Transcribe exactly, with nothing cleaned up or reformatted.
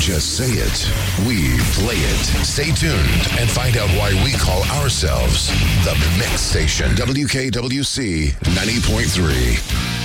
just say it. We play it. Stay tuned and find out why we call ourselves the Mix Station. W K W C ninety point three.